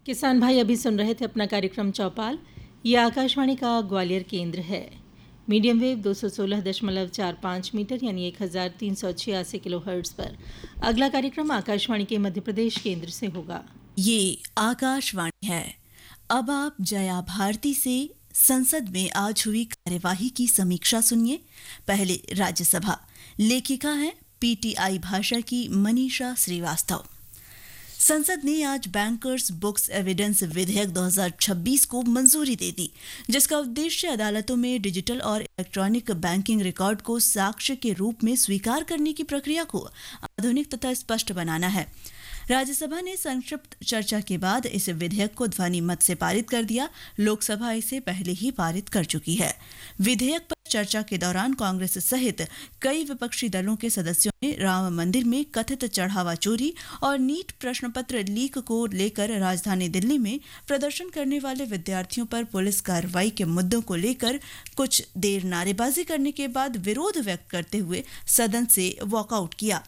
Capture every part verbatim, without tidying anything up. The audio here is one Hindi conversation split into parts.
किसान भाई अभी सुन रहे थे अपना कार्यक्रम चौपाल। ये आकाशवाणी का ग्वालियर केंद्र है। मीडियम वेव दो सौ सोलह दशमलव चार पाँच मीटर यानी एक हज़ार तीन सौ छियासी किलो हर्ट्ज पर अगला कार्यक्रम आकाशवाणी के मध्य प्रदेश केंद्र से होगा। ये आकाशवाणी है। अब आप जया भारती से संसद में आज हुई कार्यवाही की समीक्षा सुनिए। पहले राज्यसभा। लेखिका हैं पीटीआई भाषा की मनीषा श्रीवास्तव। संसद ने आज बैंकर्स बुक्स एविडेंस विधेयक दो हज़ार छब्बीस को मंजूरी दे दी, जिसका उद्देश्य अदालतों में डिजिटल और इलेक्ट्रॉनिक बैंकिंग रिकॉर्ड को साक्ष्य के रूप में स्वीकार करने की प्रक्रिया को आधुनिक तथा स्पष्ट बनाना है। राज्यसभा ने संक्षिप्त चर्चा के बाद इस विधेयक को ध्वनि मत से पारित कर दिया। लोकसभा इसे पहले ही पारित कर चुकी है। विधेयक पर चर्चा के दौरान कांग्रेस सहित कई विपक्षी दलों के सदस्यों ने राम मंदिर में कथित चढ़ावा चोरी और नीट प्रश्न पत्र लीक को लेकर राजधानी दिल्ली में प्रदर्शन करने वाले विद्यार्थियों पर पुलिस कार्रवाई के मुद्दों को लेकर कुछ देर नारेबाजी करने के बाद विरोध व्यक्त करते हुए सदन से वॉकआउट किया।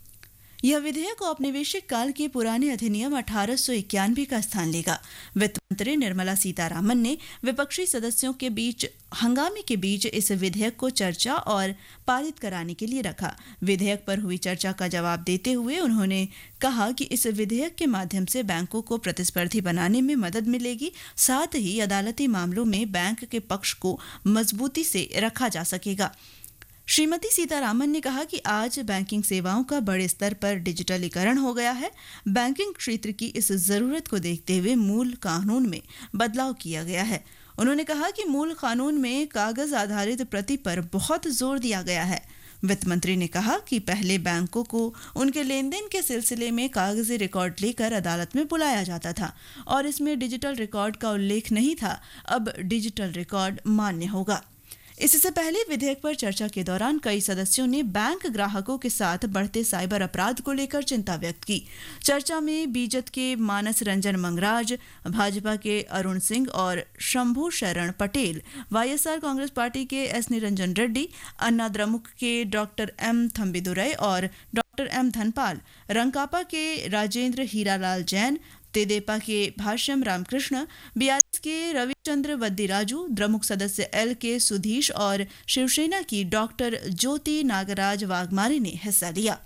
यह विधेयक औपनिवेशिक काल के पुराने अधिनियम अठारह सौ इक्यानवे का स्थान लेगा। वित्त मंत्री निर्मला सीतारामन ने विपक्षी सदस्यों के बीच हंगामे के बीच इस विधेयक को चर्चा और पारित कराने के लिए रखा। विधेयक पर हुई चर्चा का जवाब देते हुए उन्होंने कहा कि इस विधेयक के माध्यम से बैंकों को प्रतिस्पर्धी बनाने में मदद मिलेगी, साथ ही अदालती मामलों में बैंक के पक्ष को मजबूती से रखा जा सकेगा। श्रीमती सीतारामन ने कहा कि आज बैंकिंग सेवाओं का बड़े स्तर पर डिजिटलीकरण हो गया है। बैंकिंग क्षेत्र की इस जरूरत को देखते हुए मूल कानून में बदलाव किया गया है। उन्होंने कहा कि मूल कानून में कागज आधारित प्रति पर बहुत जोर दिया गया है। वित्त मंत्री ने कहा कि पहले बैंकों को उनके लेन देन के सिलसिले में कागजी रिकॉर्ड लेकर अदालत में बुलाया जाता था और इसमें डिजिटल रिकॉर्ड का उल्लेख नहीं था। अब डिजिटल रिकॉर्ड मान्य होगा। इससे पहले विधेयक पर चर्चा के दौरान कई सदस्यों ने बैंक ग्राहकों के साथ बढ़ते साइबर अपराध को लेकर चिंता व्यक्त की। चर्चा में बीजेपी के मानस रंजन मंगराज, भाजपा के अरुण सिंह और शंभू शरण पटेल, वाईएसआर कांग्रेस पार्टी के एस निरंजन रेड्डी, अन्ना द्रमुक के डॉक्टर एम थम्बिदुरई और डॉक्टर एम धनपाल, रंकापा के राजेंद्र हीरालाल जैन, तेदेपा के भाष्यम रामकृष्ण, बीआरएस के रविचंद्र वद्दीराजू, द्रमुक सदस्य एल के सुधीश और शिवसेना की डॉक्टर ज्योति नागराज वाघमारे ने हिस्सा लिया।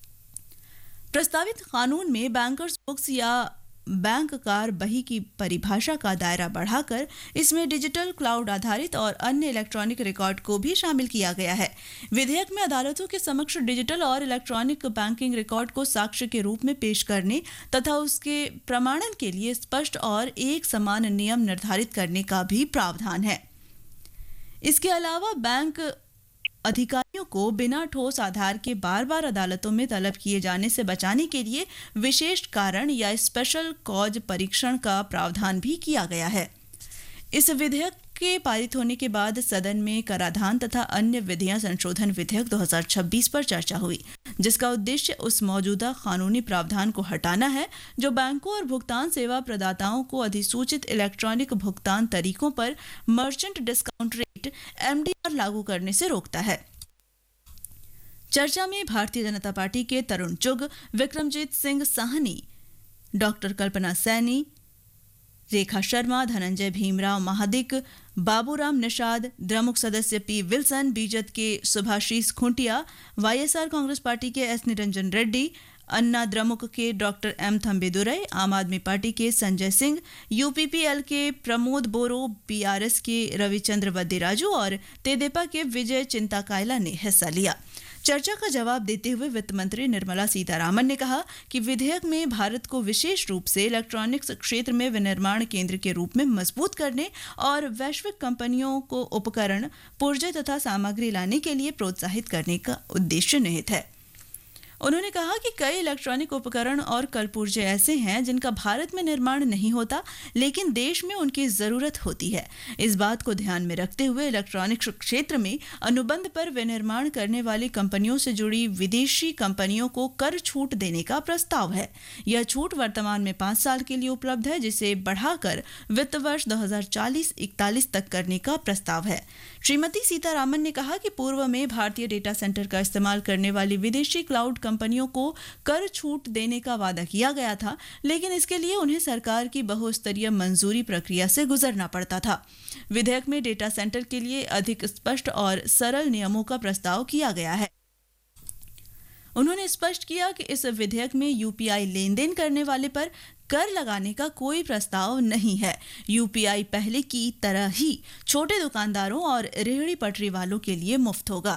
प्रस्तावित कानून में बैंकर्स बुक्स या बैंक कार बही की परिभाषा का दायरा बढ़ाकर इसमें डिजिटल, क्लाउड आधारित और अन्य इलेक्ट्रॉनिक रिकॉर्ड को भी शामिल किया गया है। विधेयक में अदालतों के समक्ष डिजिटल और इलेक्ट्रॉनिक बैंकिंग रिकॉर्ड को साक्ष्य के रूप में पेश करने तथा उसके प्रमाणन के लिए स्पष्ट और एक समान नियम निर्धारित करने का भी प्रावधान है। इसके अलावा बैंक अधिकारियों को बिना ठोस आधार के बार बार अदालतों में तलब किए जाने से बचाने के लिए विशेष कारण या स्पेशल कॉज परीक्षण का प्रावधान भी किया गया है। इस विधेयक के पारित होने के बाद सदन में कराधान तथा अन्य विधियां संशोधन विधेयक दो हज़ार छब्बीस पर चर्चा हुई, जिसका उद्देश्य उस मौजूदा कानूनी प्रावधान को हटाना है जो बैंकों और भुगतान सेवा प्रदाताओं को अधिसूचित इलेक्ट्रॉनिक भुगतान तरीकों पर मर्चेंट डिस्काउंट रेट एमडीआर लागू करने से रोकता है। चर्चा में भारतीय जनता पार्टी के तरुण चुग, विक्रमजीत सिंह साहनी, डॉक्टर कल्पना सैनी, रेखा शर्मा, धनंजय भीमराव महादिक, बाबूराम निषाद, द्रमुक सदस्य पी विल्सन, बीजेपी के सुभाषीष खुंटिया, वाईएसआर कांग्रेस पार्टी के एस निरंजन रेड्डी, अन्ना द्रमुक के डॉक्टर एम थम्बिदुरई, आम आदमी पार्टी के संजय सिंह, यूपीपीएल के प्रमोद बोरो, बीआरएस के रविचंद्र वद्दीराजू और तेदेपा के विजय चिंताकायला ने हिस्सा लिया। चर्चा का जवाब देते हुए वित्त मंत्री निर्मला सीतारामन ने कहा कि विधेयक में भारत को विशेष रूप से इलेक्ट्रॉनिक्स क्षेत्र में विनिर्माण केंद्र के रूप में मजबूत करने और वैश्विक कंपनियों को उपकरण, पुर्जे तथा सामग्री लाने के लिए प्रोत्साहित करने का उद्देश्य निहित है। उन्होंने कहा कि कई इलेक्ट्रॉनिक उपकरण और कलपुर्जे ऐसे हैं जिनका भारत में निर्माण नहीं होता, लेकिन देश में उनकी जरूरत होती है। इस बात को ध्यान में रखते हुए इलेक्ट्रॉनिक्स क्षेत्र में अनुबंध पर विनिर्माण करने वाली कंपनियों से जुड़ी विदेशी कंपनियों को कर छूट देने का प्रस्ताव है। यह छूट वर्तमान में पाँच साल के लिए उपलब्ध है, जिसे बढ़ाकर वित्त वर्ष दो हज़ार चालीस इकतालीस तक करने का प्रस्ताव है। श्रीमती सीतारामन ने कहा कि पूर्व में भारतीय डेटा सेंटर का इस्तेमाल करने वाली विदेशी क्लाउड कंपनियों को कर छूट देने का वादा किया गया था, लेकिन इसके लिए उन्हें सरकार की बहुस्तरीय मंजूरी प्रक्रिया से गुजरना पड़ता था। विधेयक में डेटा सेंटर के लिए अधिक स्पष्ट और सरल नियमों का प्रस्ताव किया गया है। उन्होंने स्पष्ट किया कि इस विधेयक में यूपीआई लेन देन करने वाले पर कर लगाने का कोई प्रस्ताव नहीं है। यूपीआई पहले की तरह ही छोटे दुकानदारों और रेहड़ी पटरी वालों के लिए मुफ्त होगा।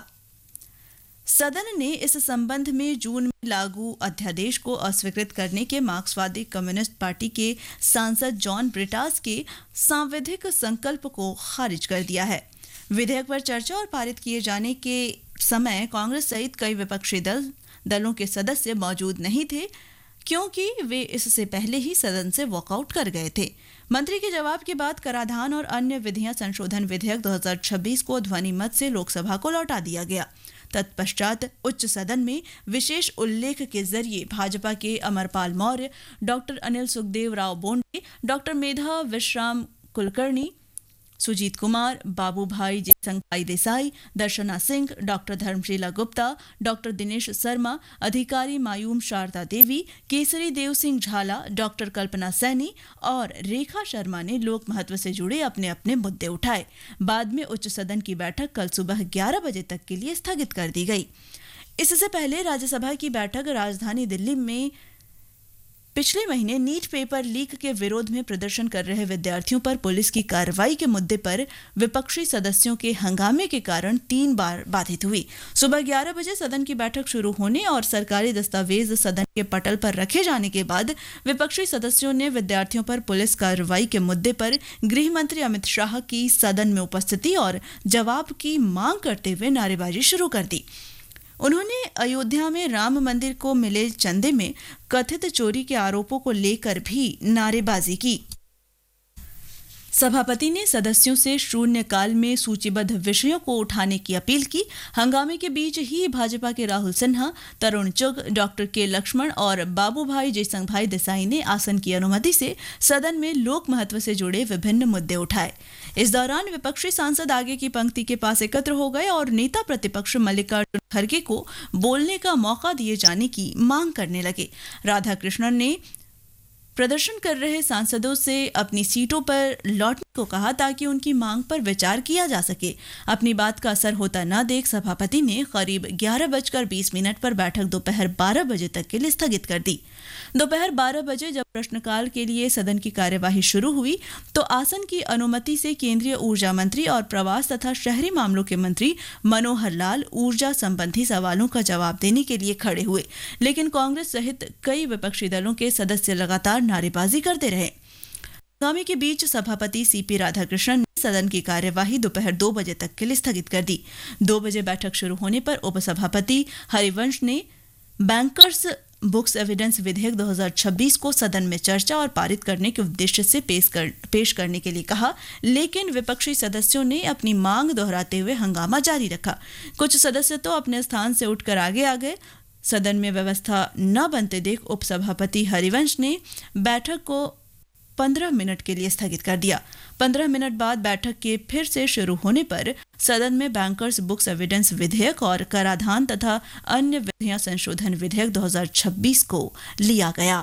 सदन ने इस संबंध में जून में लागू अध्यादेश को अस्वीकृत करने के मार्क्सवादी कम्युनिस्ट पार्टी के सांसद जॉन ब्रिटास के सांविधिक संकल्प को खारिज कर दिया है। विधेयक पर चर्चा और पारित किए जाने के समय कांग्रेस सहित कई विपक्षी दल दलों के सदस्य मौजूद नहीं थे, क्योंकि वे इससे पहले ही सदन से वॉकआउट कर गए थे। मंत्री के जवाब के बाद कराधान और अन्य विधियां संशोधन विधेयक दो हज़ार छब्बीस को ध्वनि मत से लोकसभा को लौटा दिया गया। तत्पश्चात उच्च सदन में विशेष उल्लेख के जरिए भाजपा के अमरपाल मौर्य, डॉक्टर अनिल सुखदेव राव बोंडे, डॉक्टर मेधा विश्राम कुलकर्णी, सुजीत कुमार, बाबू भाई जयसंघाई देसाई, दर्शना सिंह, डॉक्टर धर्मशीला गुप्ता, डॉक्टर दिनेश शर्मा, अधिकारी मायूम शारदा देवी, केसरी देव सिंह झाला, डॉक्टर कल्पना सैनी और रेखा शर्मा ने लोक महत्व से जुड़े अपने अपने मुद्दे उठाए। बाद में उच्च सदन की बैठक कल सुबह ग्यारह बजे तक के लिए स्थगित कर दी गई। इससे पहले राज्यसभा की बैठक राजधानी दिल्ली में पिछले महीने नीट पेपर लीक के विरोध में प्रदर्शन कर रहे विद्यार्थियों पर पुलिस की कार्रवाई के मुद्दे पर विपक्षी सदस्यों के हंगामे के कारण तीन बार बाधित हुई। सुबह ग्यारह बजे सदन की बैठक शुरू होने और सरकारी दस्तावेज सदन के पटल पर रखे जाने के बाद विपक्षी सदस्यों ने विद्यार्थियों पर पुलिस कार्रवाई के मुद्दे पर गृह मंत्री अमित शाह की सदन में उपस्थिति और जवाब की मांग करते हुए नारेबाजी शुरू कर दी। उन्होंने अयोध्या में राम मंदिर को मिले चंदे में कथित चोरी के आरोपों को लेकर भी नारेबाजी की। सभापति ने सदस्यों से शून्यकाल में सूचीबद्ध विषयों को उठाने की अपील की। हंगामे के बीच ही भाजपा के राहुल सिन्हा, तरुण चुग, डॉक्टर के लक्ष्मण और बाबू भाई जयसंघाई देसाई ने आसन की अनुमति से सदन में लोक महत्व से जुड़े विभिन्न मुद्दे उठाए। इस दौरान विपक्षी सांसद आगे की पंक्ति के पास एकत्र हो गए और नेता प्रतिपक्ष मल्लिकार्जुन खड़गे को बोलने का मौका दिए जाने की मांग करने लगे। राधाकृष्णन ने प्रदर्शन कर रहे सांसदों से अपनी सीटों पर लौटने को कहा ताकि उनकी मांग पर विचार किया जा सके। अपनी बात का असर होता न देख सभापति ने करीब ग्यारह बजकर बीस मिनट पर बैठक दोपहर बारह बजे तक के लिए स्थगित कर दी। दोपहर बारह बजे जब प्रश्नकाल के लिए सदन की कार्यवाही शुरू हुई तो आसन की अनुमति से केंद्रीय ऊर्जा मंत्री और प्रवास तथा शहरी मामलों के मंत्री मनोहर लाल ऊर्जा संबंधी सवालों का जवाब देने के लिए खड़े हुए, लेकिन कांग्रेस सहित कई विपक्षी दलों के सदस्य लगातार नारेबाजी करते रहे। हंगामे के बीच सभापति सीपी राधाकृष्णन ने सदन की कार्यवाही दोपहर दो बजे तक के लिए स्थगित कर दी। दो बजे बैठक शुरू होने पर उपसभापति हरिवंश ने बैंकर्स बुक्स एविडेंस विधेयक दो हज़ार छब्बीस को सदन में चर्चा और पारित करने के उद्देश्य से पेश कर, पेश करने के लिए कहा, लेकिन विपक्षी सदस्यों ने अपनी मांग दोहराते हुए हंगामा जारी रखा। कुछ सदस्य तो अपने स्थान से उठकर आगे आ गए। सदन में व्यवस्था न बनते देख उपसभापति हरिवंश ने बैठक को पंद्रह मिनट के लिए स्थगित कर दिया। पंद्रह मिनट बाद बैठक के फिर से शुरू होने पर सदन में बैंकर्स बुक्स एविडेंस विधेयक और कराधान तथा अन्य विधियां संशोधन विधेयक दो हज़ार छब्बीस को लिया गया।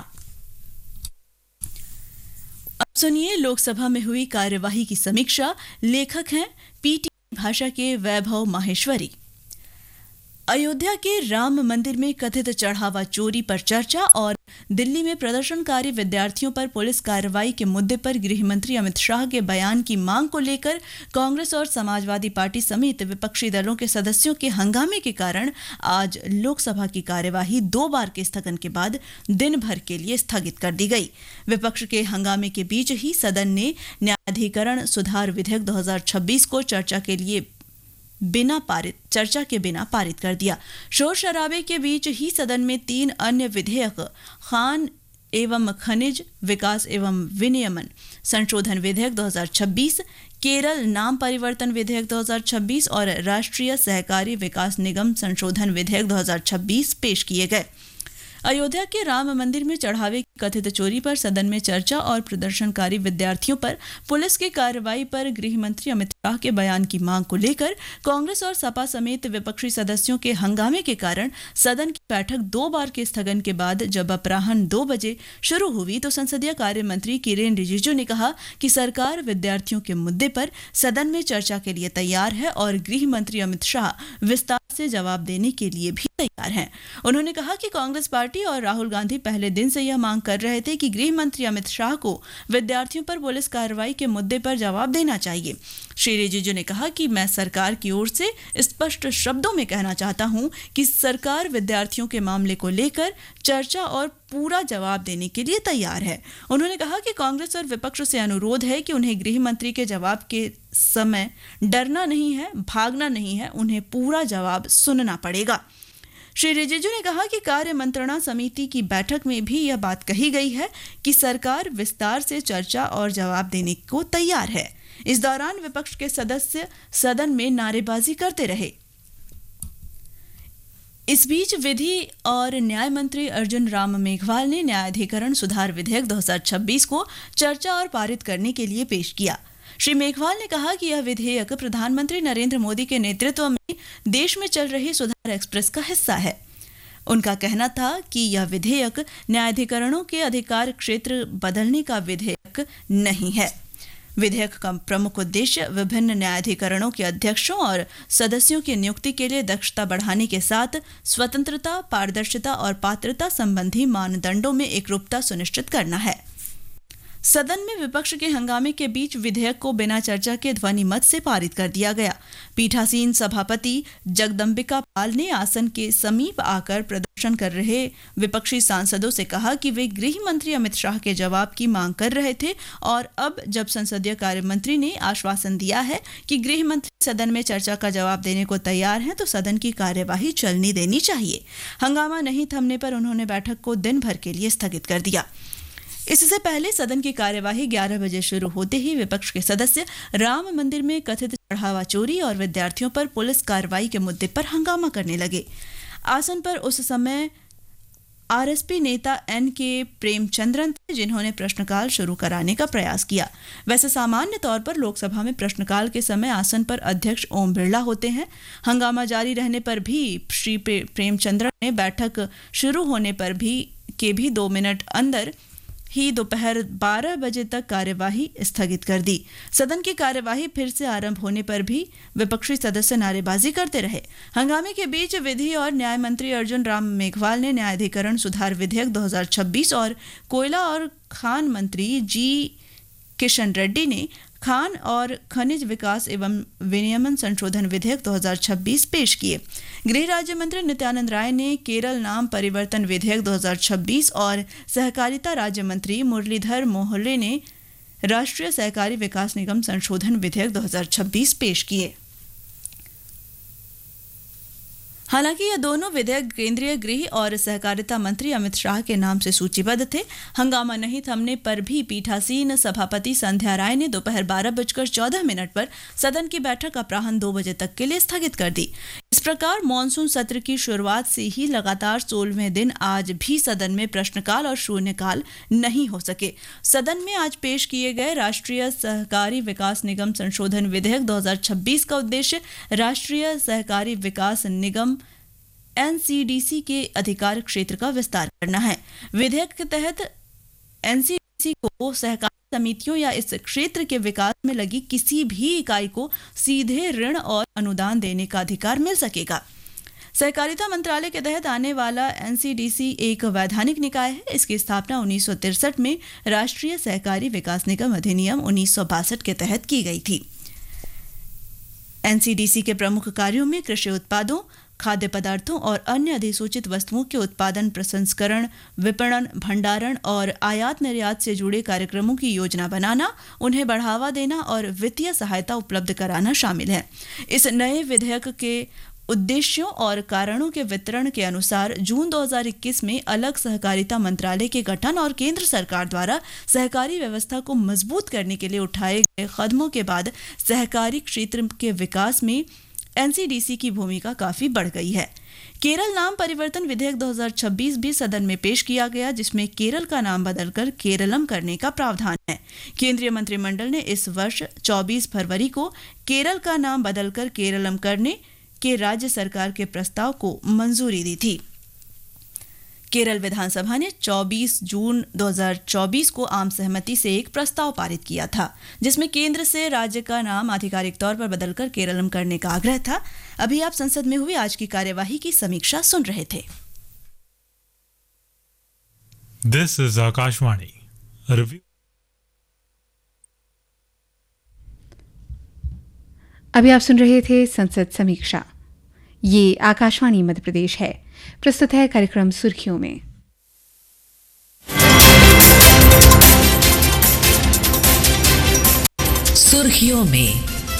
अब सुनिए लोकसभा में हुई कार्यवाही की समीक्षा। लेखक हैं पीटी भाषा के वैभव माहेश्वरी। अयोध्या के राम मंदिर में कथित चढ़ावा चोरी पर चर्चा और दिल्ली में प्रदर्शनकारी विद्यार्थियों पर पुलिस कार्रवाई के मुद्दे पर गृह मंत्री अमित शाह के बयान की मांग को लेकर कांग्रेस और समाजवादी पार्टी समेत विपक्षी दलों के सदस्यों के हंगामे के कारण आज लोकसभा की कार्यवाही दो बार के स्थगन के बाद दिन भर के लिए स्थगित कर दी गई। विपक्ष के हंगामे के बीच ही सदन ने न्यायाधिकरण सुधार विधेयक दो हज़ार छब्बीस को चर्चा के लिए बिना पारित चर्चा के बिना पारित कर दिया। शोर शराबे के बीच ही सदन में तीन अन्य विधेयक खान एवं खनिज विकास एवं विनियमन संशोधन विधेयक दो हज़ार छब्बीस, केरल नाम परिवर्तन विधेयक दो हज़ार छब्बीस और राष्ट्रीय सहकारी विकास निगम संशोधन विधेयक दो हज़ार छब्बीस पेश किए गए। अयोध्या के राम मंदिर में चढ़ावे की कथित चोरी पर सदन में चर्चा और प्रदर्शनकारी विद्यार्थियों पर पुलिस की कार्रवाई पर गृह मंत्री अमित शाह के बयान की मांग को लेकर कांग्रेस और सपा समेत विपक्षी सदस्यों के हंगामे के कारण सदन की बैठक दो बार के स्थगन के बाद जब अपराह्न दो बजे शुरू हुई तो संसदीय कार्य मंत्री किरेन रिजिजू ने कहा कि सरकार विद्यार्थियों के मुद्दे पर सदन में चर्चा के लिए तैयार है और गृह मंत्री अमित शाह विस्तार से जवाब देने के लिए भी तैयार हैं। उन्होंने कहा कि कांग्रेस पार्टी और राहुल गांधी पहले दिन से यह मांग कर रहे थे कि गृह मंत्री अमित शाह को विद्यार्थियों पर पुलिस कार्रवाई के मुद्दे पर जवाब देना चाहिए। श्री रिजिजू ने कहा कि मैं सरकार की ओर से स्पष्ट शब्दों में कहना चाहता हूं कि सरकार विद्यार्थियों के मामले को लेकर चर्चा और पूरा जवाब देने के लिए तैयार है। उन्होंने कहा कि कांग्रेस और विपक्ष से अनुरोध है कि उन्हें गृह मंत्री के जवाब के समय डरना नहीं है, भागना नहीं है, उन्हें पूरा जवाब सुनना पड़ेगा। श्री रिजिजू ने कहा कि कार्य मंत्रणा समिति की बैठक में भी यह बात कही गई है कि सरकार विस्तार से चर्चा और जवाब देने को तैयार है। इस दौरान विपक्ष के सदस्य सदन में नारेबाजी करते रहे। इस बीच विधि और न्याय मंत्री अर्जुन राम मेघवाल ने न्यायाधिकरण सुधार विधेयक दो हज़ार छब्बीस को चर्चा और पारित करने के लिए पेश किया। श्री मेघवाल ने कहा कि यह विधेयक प्रधानमंत्री नरेंद्र मोदी के नेतृत्व में देश में चल रही सुधार एक्सप्रेस का हिस्सा है। उनका कहना था कि यह विधेयक न्यायाधिकरणों के अधिकार क्षेत्र बदलने का विधेयक नहीं है। विधेयक का प्रमुख उद्देश्य विभिन्न न्यायाधिकरणों के अध्यक्षों और सदस्यों की नियुक्ति के लिए दक्षता बढ़ाने के साथ स्वतंत्रता, पारदर्शिता और पात्रता संबंधी मानदंडों में एकरूपता सुनिश्चित करना है। सदन में विपक्ष के हंगामे के बीच विधेयक को बिना चर्चा के ध्वनि मत से पारित कर दिया गया। पीठासीन सभापति जगदम्बिका पाल ने आसन के समीप आकर प्रदर्शन कर रहे विपक्षी सांसदों से कहा कि वे गृह मंत्री अमित शाह के जवाब की मांग कर रहे थे और अब जब संसदीय कार्य मंत्री ने आश्वासन दिया है कि गृह मंत्री सदन में चर्चा का जवाब देने को तैयार हैं तो सदन की कार्यवाही चलनी देनी चाहिए। हंगामा नहीं थमने पर उन्होंने बैठक को दिन भर के लिए स्थगित कर दिया। इससे पहले सदन की कार्यवाही ग्यारह बजे शुरू होते ही विपक्ष के सदस्य राम मंदिर में कथित चढ़ावा चोरी और विद्यार्थियों पर पुलिस कार्रवाई के मुद्दे पर हंगामा करने लगे। आसन पर उस समय आरएसपी नेता एन के प्रेमचंद्रन थे जिन्होंने प्रश्नकाल शुरू कराने का प्रयास किया। वैसे सामान्य तौर पर लोकसभा में प्रश्नकाल के समय आसन पर अध्यक्ष ओम बिरला होते हैं। हंगामा जारी रहने पर भी श्री प्रेमचंद्रन ने बैठक शुरू होने पर भी के भी दो मिनट अंदर ही दोपहर बारह बजे तक कार्यवाही स्थगित कर दी। सदन की कार्यवाही फिर से आरंभ होने पर भी विपक्षी सदस्य नारेबाजी करते रहे। हंगामे के बीच विधि और न्याय मंत्री अर्जुन राम मेघवाल ने न्यायाधिकरण सुधार विधेयक दो हज़ार छब्बीस और कोयला और खान मंत्री जी किशन रेड्डी ने खान और खनिज विकास एवं विनियमन संशोधन विधेयक दो हज़ार छब्बीस पेश किए। गृह राज्य मंत्री नित्यानंद राय ने केरल नाम परिवर्तन विधेयक दो हज़ार छब्बीस और सहकारिता राज्य मंत्री मुरलीधर मोहल्ले ने राष्ट्रीय सहकारी विकास निगम संशोधन विधेयक दो हज़ार छब्बीस पेश किए। हालांकि ये दोनों विधेयक केंद्रीय गृह और सहकारिता मंत्री अमित शाह के नाम से सूचीबद्ध थे। हंगामा नहीं थमने पर भी पीठासीन सभापति संध्या राय ने दोपहर बारह बजकर चौदह मिनट पर सदन की बैठक अपराह्न दो बजे तक के लिए स्थगित कर दी। इस प्रकार मानसून सत्र की शुरुआत से ही लगातार सोलहवें दिन आज भी सदन में प्रश्नकाल और शून्यकाल नहीं हो सके। सदन में आज पेश किए गए राष्ट्रीय सहकारी विकास निगम संशोधन विधेयक दो हज़ार छब्बीस का उद्देश्य राष्ट्रीय सहकारी विकास निगम एनसीडीसी के अधिकार क्षेत्र का विस्तार करना है। विधेयक के तहत एनसीडीसी को सहकारी समितियों या इस क्षेत्र के विकास में लगी किसी भी इकाई को सीधे ऋण और अनुदान देने का अधिकार मिल सकेगा। सहकारिता मंत्रालय के तहत आने वाला एनसीडीसी एक वैधानिक निकाय है। इसकी स्थापना उन्नीस सौ तिरसठ में राष्ट्रीय सहकारी विकास निगम अधिनियम उन्नीस सौ बासठ के तहत की गई थी। एनसीडीसी के प्रमुख कार्यों में कृषि उत्पादों, खाद्य पदार्थों और अन्य अधिसूचित वस्तुओं के उत्पादन, प्रसंस्करण, विपणन, भंडारण और आयात निर्यात से जुड़े कार्यक्रमों की योजना बनाना, उन्हें बढ़ावा देना और वित्तीय सहायता उपलब्ध कराना शामिल है। इस नए विधेयक के उद्देश्यों और कारणों के वितरण के अनुसार जून दो हज़ार इक्कीस में अलग सहकारिता मंत्रालय के गठन और केंद्र सरकार द्वारा सहकारी व्यवस्था को मजबूत करने के लिए उठाए गए कदमों के बाद सहकारी क्षेत्र के विकास में एनसीडीसी की भूमिका काफी बढ़ गई है। केरल नाम परिवर्तन विधेयक दो हज़ार छब्बीस भी सदन में पेश किया गया, जिसमें केरल का नाम बदलकर केरलम करने का प्रावधान है। केंद्रीय मंत्रिमंडल ने इस वर्ष चौबीस फरवरी को केरल का नाम बदलकर केरलम करने के राज्य सरकार के प्रस्ताव को मंजूरी दी थी। केरल विधानसभा ने चौबीस जून दो हज़ार चौबीस को आम सहमति से एक प्रस्ताव पारित किया था, जिसमें केंद्र से राज्य का नाम आधिकारिक तौर पर बदलकर केरलम करने का आग्रह था। अभी आप संसद में हुई आज की कार्यवाही की समीक्षा सुन रहे थे। This is Akashvani. Review. अभी आप सुन रहे थे संसद समीक्षा। ये आकाशवाणी मध्य प्रदेश है। प्रस्तुत है कार्यक्रम सुर्खियों में। सुर्खियों में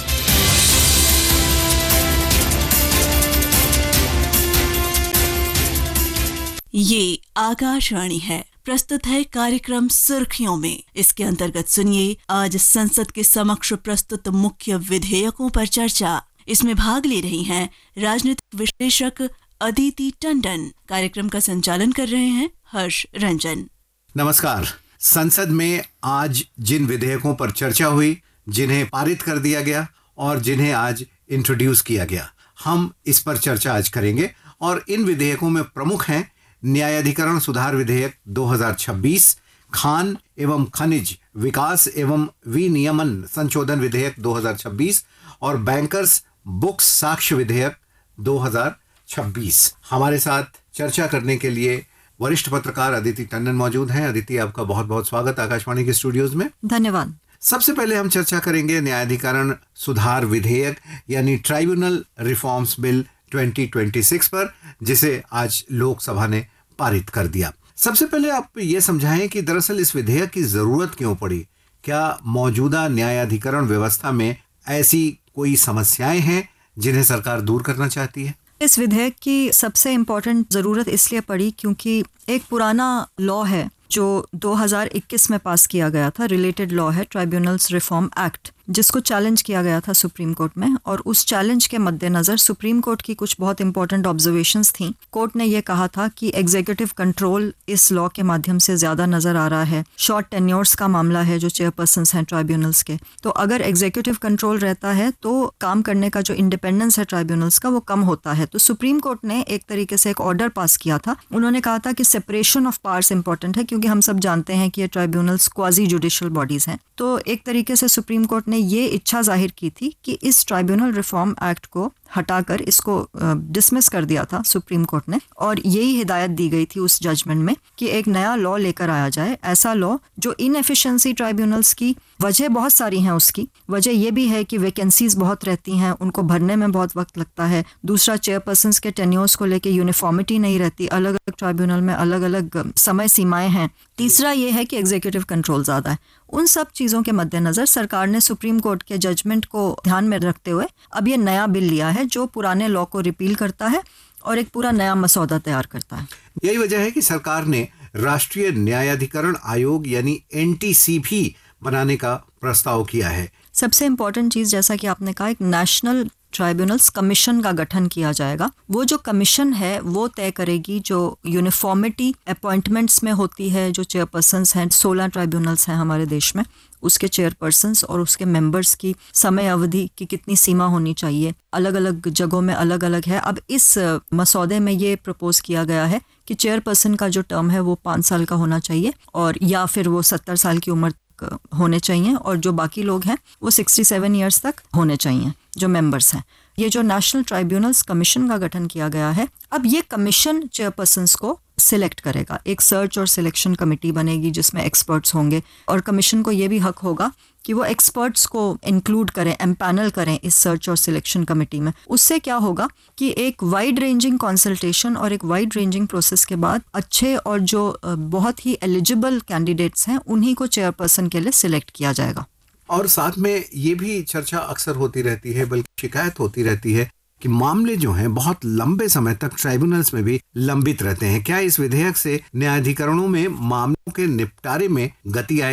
ये आकाशवाणी है। प्रस्तुत है कार्यक्रम सुर्खियों में। इसके अंतर्गत सुनिए आज संसद के समक्ष प्रस्तुत मुख्य विधेयकों पर चर्चा। इसमें भाग ले रही हैं राजनीतिक विश्लेषक अदिति टंडन। कार्यक्रम का संचालन कर रहे हैं हर्ष रंजन। नमस्कार। संसद में आज जिन विधेयकों पर चर्चा हुई, जिन्हें पारित कर दिया गया और जिन्हें आज इंट्रोड्यूस किया गया, हम इस पर चर्चा आज करेंगे। और इन विधेयकों में प्रमुख हैं न्यायाधिकरण सुधार विधेयक दो हज़ार छब्बीस, खान एवं खनिज विकास एवं विनियमन संशोधन विधेयक दो हज़ार छब्बीस और बैंकर्स बुक्स साक्ष्य विधेयक दो हज़ार छब्बीस। हमारे साथ चर्चा करने के लिए वरिष्ठ पत्रकार अदिति टंडन मौजूद हैं। अदिति, आपका बहुत बहुत स्वागत आकाशवाणी के स्टूडियोज में। धन्यवाद। सबसे पहले हम चर्चा करेंगे न्यायाधिकरण सुधार विधेयक यानी ट्राइब्यूनल रिफॉर्म्स बिल दो हज़ार छब्बीस पर, जिसे आज लोकसभा ने पारित कर दिया। सबसे पहले आप ये समझाएं कि दरअसल इस विधेयक की जरूरत क्यों पड़ी। क्या मौजूदा न्यायाधिकरण व्यवस्था में ऐसी कोई समस्याएं हैं जिन्हें सरकार दूर करना चाहती है? इस विधेयक की सबसे इम्पोर्टेंट ज़रूरत इसलिए पड़ी क्योंकि एक पुराना लॉ है जो दो हज़ार इक्कीस में पास किया गया था, रिलेटेड लॉ है ट्राइब्यूनल्स रिफॉर्म एक्ट, जिसको चैलेंज किया गया था सुप्रीम कोर्ट में। और उस चैलेंज के मद्देनज़र सुप्रीम कोर्ट की कुछ बहुत इंपॉर्टेंट ऑब्जर्वेशंस थी। कोर्ट ने ये कहा था कि एग्जीक्यूटिव कंट्रोल इस लॉ के माध्यम से ज़्यादा नज़र आ रहा है। शॉर्ट टेन्योर्स का मामला है जो चेयरपर्सन्स हैं ट्राइब्यूनल्स के, तो अगर एग्जीक्यूटिव कंट्रोल रहता है तो काम करने का जो इंडिपेंडेंस है ट्राइब्यूनल्स का वो कम होता है। तो सुप्रीम कोर्ट ने एक तरीके से एक ऑर्डर पास किया था। उन्होंने कहा था कि सेपरेशन ऑफ पावर्स इंपॉर्टेंट है, क्योंकि हम सब जानते हैं कि ये ट्राइब्यूनल्स क्वाजी जुडिशियल बॉडीज हैं। तो एक तरीके से सुप्रीम कोर्ट ने ये इच्छा जाहिर की थी कि इस ट्राइब्यूनल रिफॉर्म एक्ट को हटाकर इसको डिसमिस कर दिया था सुप्रीम कोर्ट ने, और यही हिदायत दी गई थी उस जजमेंट में कि एक नया लॉ लेकर आया जाए, ऐसा लॉ जो इनएफिशिएंसी ट्राइब्यूनल्स की वजह बहुत सारी हैं। उसकी वजह ये भी है कि वैकेंसीज बहुत रहती हैं, उनको भरने में बहुत वक्त लगता है। दूसरा, चेयरपर्सन्स के टेन्योर्स को लेके यूनिफॉर्मिटी नहीं रहती, अलग अलग ट्राइब्यूनल में अलग अलग समय सीमाएं हैं। तीसरा ये है कि एग्जीक्यूटिव कंट्रोल ज़्यादा है। उन सब चीज़ों के मद्देनज़र सरकार ने सुप्रीम कोर्ट के जजमेंट को ध्यान में रखते हुए अब ये नया बिल लिया है जो पुराने लॉ को रिपील करता है और एक पूरा नया मसौदा तैयार करता है। यही वजह है कि सरकार ने राष्ट्रीय न्यायाधिकरण आयोग यानी एन टी सी भी बनाने का प्रस्ताव किया है। सबसे इम्पोर्टेंट चीज़, जैसा कि आपने कहा, एक नेशनल ट्राइब्यूनल्स कमीशन का गठन किया जाएगा। वो जो कमीशन है वो तय करेगी जो यूनिफॉर्मिटी अपॉइंटमेंट्स में होती है, जो चेयरपर्सन्स हैं, सोलह ट्राइब्यूनल्स हैं हमारे देश में, उसके चेयरपर्सन्स और उसके मेंबर्स की समय अवधि की कितनी सीमा होनी चाहिए, अलग अलग जगहों में अलग अलग है। अब इस मसौदे में ये प्रपोज किया गया है कि चेयरपर्सन का जो टर्म है वो पाँच साल का होना चाहिए, और या फिर वो सत्तर साल की उम्र होने चाहिए, और जो बाकी लोग हैं वो सड़सठ ईयर्स तक होने चाहिए जो मेंबर्स हैं। ये जो नेशनल ट्राइब्यूनल्स कमीशन का गठन किया गया है, अब ये कमीशन चेयरपर्सन्स को सिलेक्ट करेगा। एक सर्च और सिलेक्शन कमेटी बनेगी जिसमें एक्सपर्ट्स होंगे, और कमीशन को ये भी हक होगा कि वो एक्सपर्ट्स को इंक्लूड करें, एम्पैनल करें इस सर्च और सिलेक्शन कमेटी में। उससे क्या होगा कि एक वाइड रेंजिंग कंसल्टेशन और एक वाइड रेंजिंग प्रोसेस के बाद अच्छे और जो बहुत ही एलिजिबल कैंडिडेट्स हैं उन्हीं को चेयरपर्सन के लिए सिलेक्ट किया जाएगा। और साथ में ये भी चर्चा अक्सर होती रहती है, बल्कि शिकायत होती रहती है कि मामले जो हैं बहुत लंबे समय तक ट्राइब्यूनल्स में भी लंबित रहते हैं। क्या इस विधेयक से न्यायाधिकरणों में मामलों के निपटारे में गति आएगी?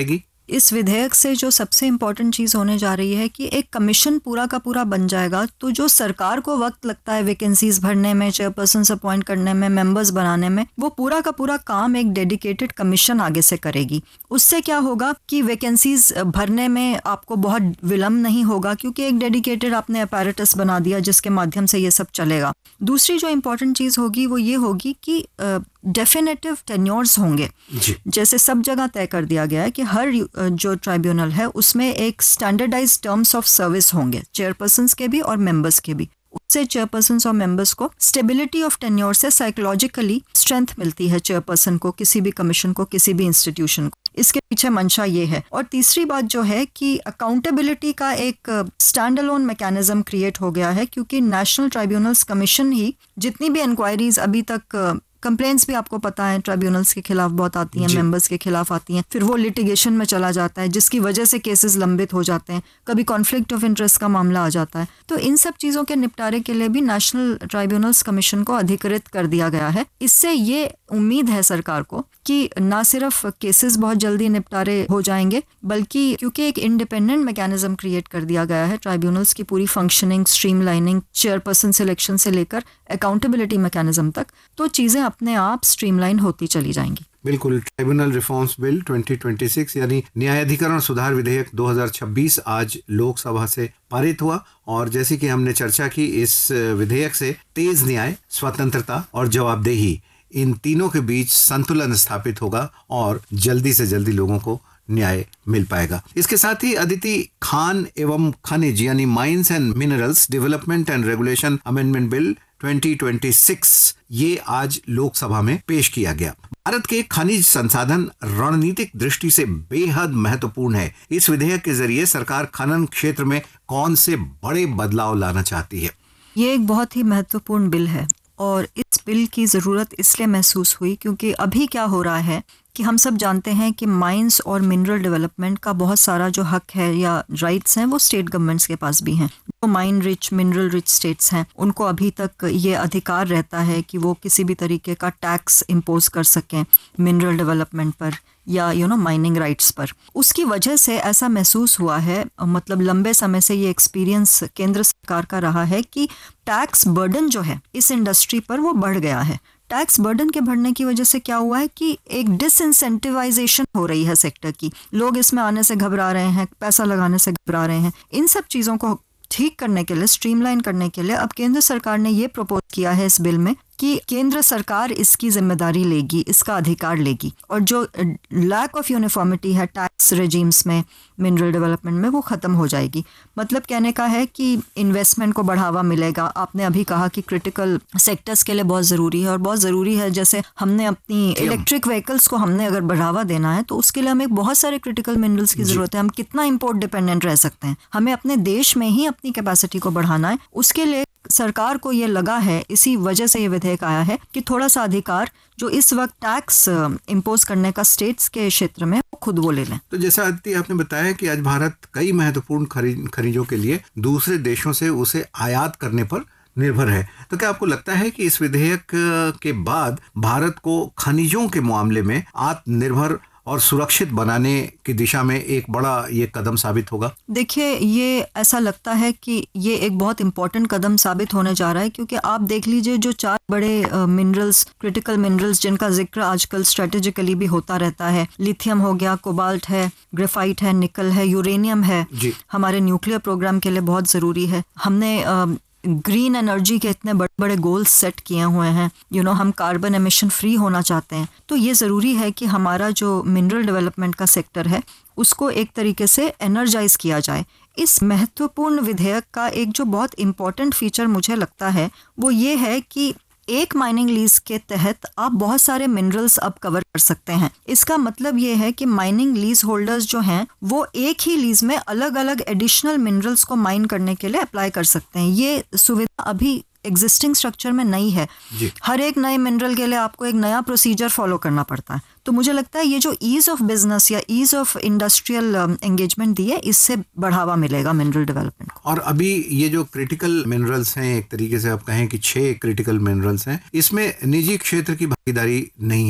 इस विधेयक से जो सबसे इम्पोर्टेंट चीज़ होने जा रही है कि एक कमीशन पूरा का पूरा बन जाएगा, तो जो सरकार को वक्त लगता है वैकेंसीज भरने में, चेयरपर्सन अपॉइंट करने में, मेंबर्स बनाने में, वो पूरा का पूरा काम एक डेडिकेटेड कमीशन आगे से करेगी। उससे क्या होगा कि वैकेंसीज भरने में आपको बहुत विलम्ब नहीं होगा, क्योंकि एक डेडिकेटेड आपने अपैरेटस बना दिया जिसके माध्यम से ये सब चलेगा। दूसरी जो इम्पोर्टेंट चीज़ होगी वो ये होगी कि डेफिनेटिव टेन्योर्स होंगे। जैसे सब जगह तय कर दिया गया है कि हर जो ट्राइब्यूनल है उसमें एक स्टैंडर्डाइज टर्म्स ऑफ सर्विस होंगे, चेयरपर्सन्स के भी और मेंबर्स के भी। उससे चेयरपर्सन्स और मेंबर्स को स्टेबिलिटी ऑफ टेन्योर से साइकोलॉजिकली स्ट्रेंथ मिलती है, चेयरपर्सन को, किसी भी कमीशन को, किसी भी इंस्टीट्यूशन को। इसके पीछे मंशा ये है। और तीसरी बात जो है कि अकाउंटेबिलिटी का एक स्टैंड अलोन मैकेनिज्म क्रिएट हो गया है, क्योंकि नेशनल ट्राइब्यूनल्स कमीशन ही जितनी भी इंक्वायरीज अभी तक, कंप्लेंट्स भी आपको पता है ट्राइब्यूनल्स के खिलाफ बहुत आती हैं, मेंबर्स के खिलाफ आती हैं, फिर वो लिटिगेशन में चला जाता है जिसकी वजह से केसेस लंबित हो जाते हैं, कभी कॉन्फ्लिक्ट ऑफ इंटरेस्ट का मामला आ जाता है। तो इन सब चीज़ों के निपटारे के लिए भी नेशनल ट्राइब्यूनल्स कमीशन को अधिकृत कर दिया गया है। इससे ये उम्मीद है सरकार को कि ना सिर्फ केसेस बहुत जल्दी निपटारे हो जाएंगे, बल्कि क्योंकि एक इंडिपेंडेंट मैकेनिज्म क्रिएट कर दिया गया है, ट्राइब्यूनल्स की पूरी फंक्शनिंग, स्ट्रीमलाइनिंग, चेयरपर्सन सिलेक्शन से लेकर अकाउंटेबिलिटी मैकेनिज्म तक, तो चीज़ें अपने आप स्ट्रीमलाइन होती चली जाएंगी। बिल्कुल। ट्राइब्यूनल रिफॉर्म्स बिल दो हज़ार छब्बीस यानी न्यायाधिकरण सुधार विधेयक दो हज़ार छब्बीस आज लोकसभा से पारित हुआ। और जैसे कि हमने चर्चा की, इस विधेयक से तेज न्याय, स्वतंत्रता और जवाबदेही, इन तीनों के बीच संतुलन स्थापित होगा और जल्दी से जल्दी लोगों को न्याय मिल पाएगा। इसके साथ ही अदिति, खान एवं खनिज यानी mines and minerals development and regulation amendment bill दो हज़ार छब्बीस ये आज लोकसभा में पेश किया गया। भारत के खनिज संसाधन रणनीतिक दृष्टि से बेहद महत्वपूर्ण है। इस विधेयक के जरिए सरकार खनन क्षेत्र में कौन से बड़े बदलाव लाना चाहती है? ये एक बहुत ही महत्वपूर्ण बिल है और इस बिल की ज़रूरत इसलिए महसूस हुई क्योंकि अभी क्या हो रहा है कि हम सब जानते हैं कि माइंस और मिनरल डेवलपमेंट का बहुत सारा जो हक है या राइट्स हैं वो स्टेट गवर्नमेंट्स के पास भी हैं। जो mine rich, mineral rich states हैं उनको अभी तक ये अधिकार रहता है कि वो किसी भी तरीके का टैक्स इम्पोज कर सकें मिनरल डेवलपमेंट पर या यू नो माइनिंग राइट्स पर। उसकी वजह से ऐसा महसूस हुआ है, मतलब लंबे समय से ये एक्सपीरियंस केंद्र सरकार का रहा है कि टैक्स बर्डन जो है इस इंडस्ट्री पर वो बढ़ गया है। टैक्स बर्डन के बढ़ने की वजह से क्या हुआ है कि एक डिसइंसेंटिवाइजेशन हो रही है सेक्टर की। लोग इसमें आने से घबरा रहे हैं, पैसा लगाने से घबरा रहे हैं। इन सब चीज़ों को ठीक करने के लिए, स्ट्रीमलाइन करने के लिए अब केंद्र सरकार ने ये प्रपोज किया है इस बिल में कि केंद्र सरकार इसकी जिम्मेदारी लेगी, इसका अधिकार लेगी और जो लैक ऑफ यूनिफॉर्मिटी है टैक्स रेजिम्स में, मिनरल डेवलपमेंट में, वो ख़त्म हो जाएगी। मतलब कहने का है कि इन्वेस्टमेंट को बढ़ावा मिलेगा। आपने अभी कहा कि क्रिटिकल सेक्टर्स के लिए बहुत ज़रूरी है और बहुत ज़रूरी है, जैसे हमने अपनी इलेक्ट्रिक व्हीकल्स को हमने अगर बढ़ावा देना है तो उसके लिए हमें बहुत सारे क्रिटिकल मिनरल्स की ज़रूरत है। हम कितना इम्पोर्ट डिपेंडेंट रह सकते हैं, हमें अपने देश में ही अपनी कैपेसिटी को बढ़ाना है। उसके लिए सरकार को ये लगा है, इसी वजह से ये विधेयक आया है कि थोड़ा सा अधिकार जो इस वक्त टैक्स इम्पोज करने का स्टेट्स के क्षेत्र में वो खुद वो ले लें। तो जैसा आदित्य आपने बताया कि आज भारत कई महत्वपूर्ण खनिजों के लिए दूसरे देशों से उसे आयात करने पर निर्भर है, तो क्या आपको लगता है कि इस विधेयक के बाद भारत को खनिजों के मामले में आत्मनिर्भर और सुरक्षित बनाने की दिशा में एक बड़ा ये कदम साबित होगा? देखिए, ये ऐसा लगता है कि ये एक बहुत इंपॉर्टेंट कदम साबित होने जा रहा है, क्योंकि आप देख लीजिए जो चार बड़े मिनरल्स, क्रिटिकल मिनरल्स जिनका जिक्र आजकल स्ट्रेटेजिकली भी होता रहता है, लिथियम हो गया, कोबाल्ट है, ग्रेफाइट है, निकल है, यूरेनियम है, हमारे न्यूक्लियर प्रोग्राम के लिए बहुत ज़रूरी है। हमने आ, ग्रीन एनर्जी के इतने बड़े बड़े गोल्स सेट किए हुए हैं, यू नो हम कार्बन एमिशन फ्री होना चाहते हैं, तो ये ज़रूरी है कि हमारा जो मिनरल डेवलपमेंट का सेक्टर है उसको एक तरीके से एनर्जाइज किया जाए। इस महत्वपूर्ण विधेयक का एक जो बहुत इम्पॉर्टेंट फीचर मुझे लगता है वो ये है कि एक माइनिंग लीज के तहत आप बहुत सारे मिनरल्स अब कवर कर सकते हैं। इसका मतलब ये है कि माइनिंग लीज होल्डर्स जो हैं वो एक ही लीज में अलग अलग एडिशनल मिनरल्स को माइन करने के लिए अप्लाई कर सकते हैं। ये सुविधा अभी एग्जिस्टिंग स्ट्रक्चर में नहीं है। हर एक नए मिनरल के लिए आपको एक नया प्रोसीजर फॉलो करना पड़ता है। तो मुझे लगता है ये जो ईज ऑफ बिजनेस या ईज ऑफ इंडस्ट्रियल एंगेजमेंट दी है, इससे बढ़ावा मिलेगा मिनरल डेवलपमेंट को। और अभी ये जो क्रिटिकल मिनरल्स हैं, एक तरीके से आप कहें कि छह क्रिटिकल मिनरल्स हैं, इसमें निजी क्षेत्र की भागीदारी नहीं है।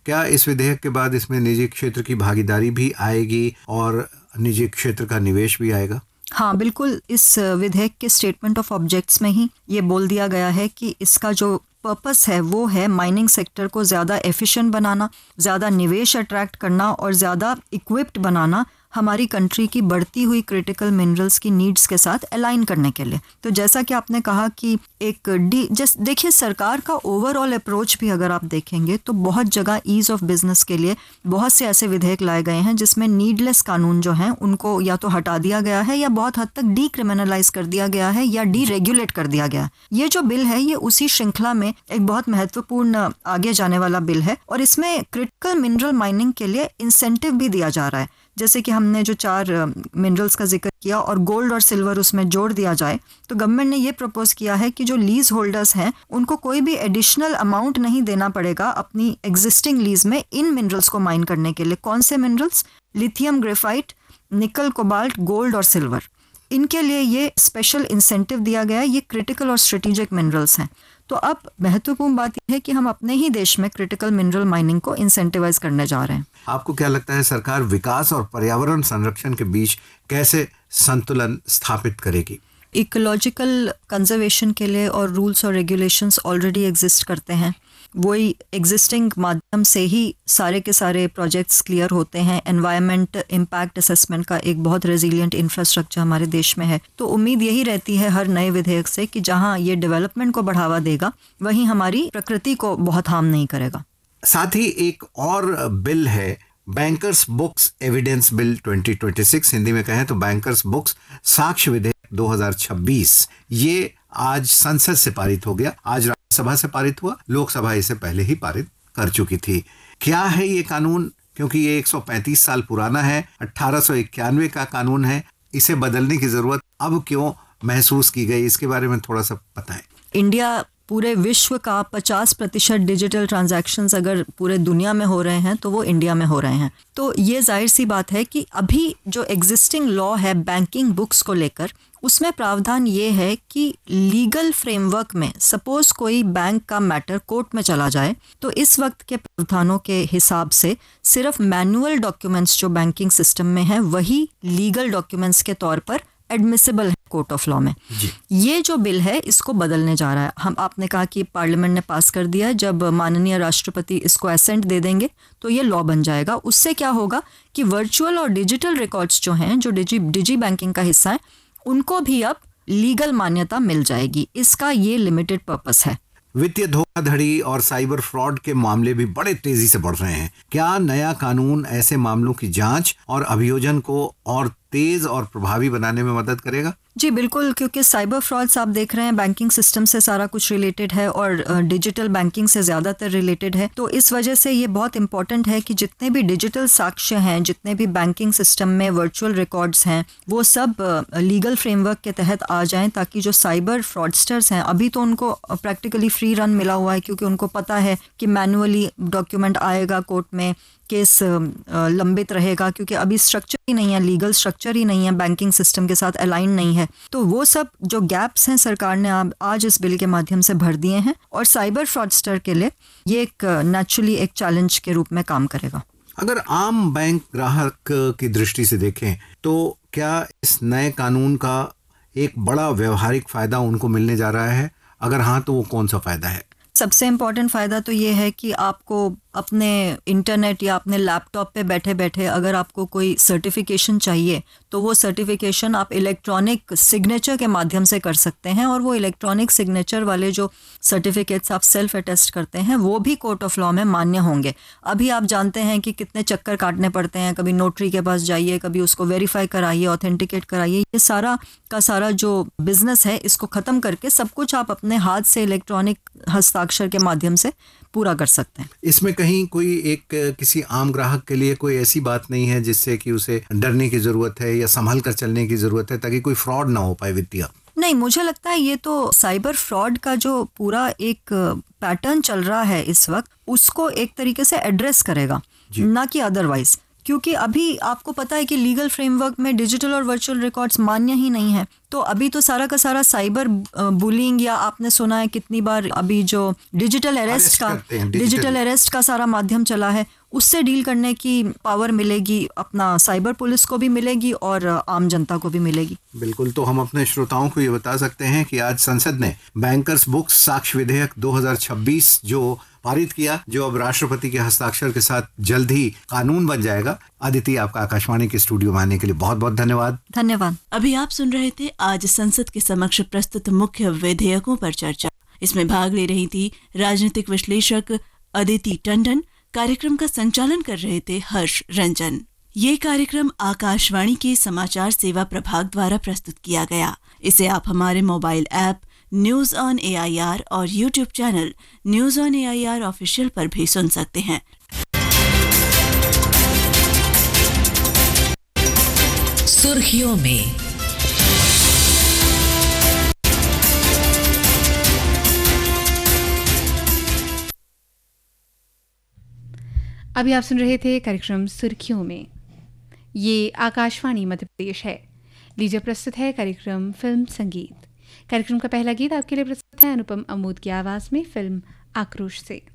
क्या इस विधेयक के बाद इसमें निजी क्षेत्र की भागीदारी भी आएगी और निजी क्षेत्र का निवेश भी आएगा? हाँ बिल्कुल, इस विधेयक के स्टेटमेंट ऑफ ऑब्जेक्ट्स में ही ये बोल दिया गया है कि इसका जो पर्पस है वो है माइनिंग सेक्टर को ज़्यादा एफिशिएंट बनाना, ज़्यादा निवेश अट्रैक्ट करना और ज़्यादा इक्विप्ड बनाना हमारी कंट्री की बढ़ती हुई क्रिटिकल मिनरल्स की नीड्स के साथ अलाइन करने के लिए। तो जैसा कि आपने कहा कि एक डी जस्ट देखिए, सरकार का ओवरऑल अप्रोच भी अगर आप देखेंगे तो बहुत जगह ईज़ ऑफ बिजनेस के लिए बहुत से ऐसे विधेयक लाए गए हैं जिसमें नीडलेस कानून जो हैं उनको या तो हटा दिया गया है या बहुत हद तक डी क्रिमिनलाइज कर दिया गया है या डी रेगुलेट कर दिया गया है। ये जो बिल है ये उसी श्रृंखला में एक बहुत महत्वपूर्ण आगे जाने वाला बिल है और इसमें क्रिटिकल मिनरल माइनिंग के लिए इंसेंटिव भी दिया जा रहा है। जैसे कि हमने जो चार मिनरल्स का जिक्र किया और गोल्ड और सिल्वर उसमें जोड़ दिया जाए, तो गवर्नमेंट ने ये प्रपोज किया है कि जो लीज होल्डर्स हैं उनको कोई भी एडिशनल अमाउंट नहीं देना पड़ेगा अपनी एग्जिस्टिंग लीज में इन मिनरल्स को माइन करने के लिए। कौन से मिनरल्स? लिथियम, ग्रेफाइट, निकल, कोबाल्ट, गोल्ड और सिल्वर। इनके लिए ये स्पेशल इंसेंटिव दिया गया है। ये क्रिटिकल और स्ट्रेटेजिक मिनरल्स हैं। तो अब महत्वपूर्ण बात यह है कि हम अपने ही देश में क्रिटिकल मिनरल माइनिंग को इंसेंटिवाइज करने जा रहे हैं। आपको क्या लगता है सरकार विकास और पर्यावरण संरक्षण के बीच कैसे संतुलन स्थापित करेगी? इकोलॉजिकल कंजर्वेशन के लिए और रूल्स और रेगुलेशंस ऑलरेडी एग्जिस्ट करते हैं। वही एग्जिस्टिंग माध्यम से ही सारे के सारे प्रोजेक्ट्स क्लियर होते हैं। एनवायरनमेंट इम्पैक्ट असेसमेंट का एक बहुत रेजिलिएंट इंफ्रास्ट्रक्चर हमारे देश में है। तो उम्मीद यही रहती है हर नए विधेयक से कि जहां ये डेवलपमेंट को बढ़ावा देगा वहीं हमारी प्रकृति को बहुत हार्म नहीं करेगा। साथ ही एक और बिल है bankers books evidence bill twenty twenty six, Hindi में कहें तो बैंकर्स बुक्स साक्ष्य विधेयक दो हज़ार छब्बीस। ये आज संसद से पारित हो गया। आज राज्यसभा से पारित हुआ, लोकसभा इसे पहले ही पारित कर चुकी थी। क्या है ये कानून? क्योंकि ये एक सौ पैंतीस साल पुराना है, अठारह सौ इक्यानवे का कानून है। इसे बदलने की जरूरत अब क्यों महसूस की गई, इसके बारे में थोड़ा सा बताएं। इंडिया पूरे विश्व का पचास प्रतिशत डिजिटल ट्रांजैक्शंस अगर पूरे दुनिया में हो रहे हैं तो वो इंडिया में हो रहे हैं। तो ये जाहिर सी बात है कि अभी जो एग्जिस्टिंग लॉ है बैंकिंग बुक्स को लेकर, उसमें प्रावधान ये है कि लीगल फ्रेमवर्क में सपोज कोई बैंक का मैटर कोर्ट में चला जाए तो इस वक्त के प्रावधानों के हिसाब से सिर्फ मैनुअल डॉक्यूमेंट्स जो बैंकिंग सिस्टम में है वही लीगल डॉक्यूमेंट्स के तौर पर एडमिसिबल है कोर्ट ऑफ लॉ में। ये जो बिल है इसको बदलने जा रहा है। हम आपने कहा कि पार्लियामेंट ने पास कर दिया है, जब माननीय राष्ट्रपति इसको एसेंट दे देंगे तो ये लॉ बन जाएगा। उससे क्या होगा कि वर्चुअल और डिजिटल रिकॉर्ड्स जो हैं, जो डिजी डिजी बैंकिंग का हिस्सा है, उनको भी अब लीगल मान्यता मिल जाएगी। इसका ये लिमिटेड पर्पस है। वित्तीय धोखाधड़ी और साइबर फ्रॉड के मामले भी बड़े तेजी से बढ़ रहे हैं। क्या नया कानून ऐसे मामलों की जांच और अभियोजन को और तेज और प्रभावी बनाने में मदद करेगा? जी बिल्कुल, क्योंकि साइबर फ्रॉड्स आप देख रहे हैं बैंकिंग सिस्टम से सारा कुछ रिलेटेड है और डिजिटल बैंकिंग से ज़्यादातर रिलेटेड है। तो इस वजह से ये बहुत इंपॉर्टेंट है कि जितने भी डिजिटल साक्ष्य हैं, जितने भी बैंकिंग सिस्टम में वर्चुअल रिकॉर्ड्स हैं, वो सब लीगल फ्रेमवर्क के तहत आ जाएं, ताकि जो साइबर फ्रॉडस्टर्स हैं, अभी तो उनको प्रैक्टिकली फ्री रन मिला हुआ है क्योंकि उनको पता है कि मैनुअली डॉक्यूमेंट आएगा कोर्ट में, केस लंबित रहेगा, क्योंकि अभी स्ट्रक्चर ही नहीं है, लीगल स्ट्रक्चर ही नहीं है, बैंकिंग सिस्टम के साथ अलाइन नहीं है। तो वो सब जो गैप्स हैं सरकार ने आज इस बिल के माध्यम से भर दिए हैं और साइबर फ्रॉडस्टर के लिए ये एक नेचुरली एक चैलेंज के रूप में काम करेगा। अगर आम बैंक ग्राहक की दृष्टि से देखें तो क्या इस नए कानून का एक बड़ा व्यवहारिक फायदा उनको मिलने जा रहा है? अगर हाँ तो वो कौन सा फायदा है? सबसे इम्पॉर्टेंट फ़ायदा तो ये है कि आपको अपने इंटरनेट या अपने लैपटॉप पे बैठे बैठे अगर आपको कोई सर्टिफिकेशन चाहिए तो वो सर्टिफिकेशन आप इलेक्ट्रॉनिक सिग्नेचर के माध्यम से कर सकते हैं और वो इलेक्ट्रॉनिक सिग्नेचर वाले जो सर्टिफिकेट्स आप सेल्फ अटेस्ट करते हैं वो भी कोर्ट ऑफ लॉ में मान्य होंगे। अभी आप जानते हैं कि कितने चक्कर काटने पड़ते हैं, कभी नोटरी के पास जाइए, कभी उसको वेरीफाई कराइए, ऑथेंटिकेट कराइए। ये सारा का सारा जो बिजनेस है इसको ख़त्म करके सब कुछ आप अपने हाथ से इलेक्ट्रॉनिक हस्ताक्षर के माध्यम से पूरा कर सकते हैं। इसमें कहीं कोई एक किसी आम ग्राहक के लिए कोई ऐसी बात नहीं है जिससे कि उसे डरने की जरूरत है या संभल कर चलने की जरूरत है ताकि कोई फ्रॉड ना हो पाए वित्तीय? नहीं, मुझे लगता है ये तो साइबर फ्रॉड का जो पूरा एक पैटर्न चल रहा है इस वक्त उसको एक तरीके से एड्रेस करेगा, ना कि अदरवाइज। क्योंकि अभी आपको पता है कि लीगल फ्रेमवर्क में डिजिटल और वर्चुअल रिकॉर्ड्स मान्य ही नहीं है। तो अभी तो सारा का सारा साइबर बुलिंग, या आपने सुना है कितनी बार अभी जो डिजिटल अरेस्ट का डिजिटल अरेस्ट का सारा माध्यम चला है, उससे डील करने की पावर मिलेगी, अपना साइबर पुलिस को भी मिलेगी और आम जनता को भी मिलेगी। बिल्कुल। तो हम अपने श्रोताओं को ये बता सकते हैं कि आज संसद ने बैंकर्स बुक्स साक्ष्य विधेयक दो हज़ार छब्बीस जो पारित किया, जो अब राष्ट्रपति के हस्ताक्षर के साथ जल्द ही कानून बन जाएगा। अदिति, आपका आकाशवाणी के स्टूडियो में आने के लिए बहुत बहुत धन्यवाद। धन्यवाद। अभी आप सुन रहे थे आज संसद के समक्ष प्रस्तुत मुख्य विधेयकों पर चर्चा। इसमें भाग ले रही थी राजनीतिक विश्लेषक अदिति टंडन। कार्यक्रम का संचालन कर रहे थे हर्ष रंजन। ये कार्यक्रम आकाशवाणी के समाचार सेवा प्रभाग द्वारा प्रस्तुत किया गया। इसे आप हमारे mobile app news on A I R और YouTube channel news on A I R official पर भी सुन सकते हैं। सुर्खियों में अभी आप सुन रहे थे कार्यक्रम सुर्खियों में। ये आकाशवाणी मध्य प्रदेश है। लीजिए प्रस्तुत है कार्यक्रम फिल्म संगीत। कार्यक्रम का पहला गीत आपके लिए प्रस्तुत है अनुपम अमोद की आवाज में फिल्म आक्रोश से।